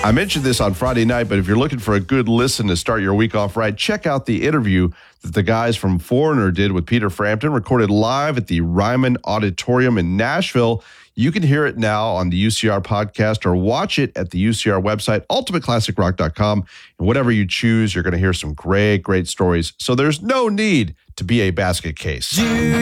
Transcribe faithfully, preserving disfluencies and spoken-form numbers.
I mentioned this on Friday night, but if you're looking for a good listen to start your week off right, check out the interview that the guys from Foreigner did with Peter Frampton, recorded live at the Ryman Auditorium in Nashville. You can hear it now on the U C R podcast or watch it at the U C R website, ultimate classic rock dot com. And whatever you choose, you're going to hear some great, great stories. So there's no need to be a basket case. Do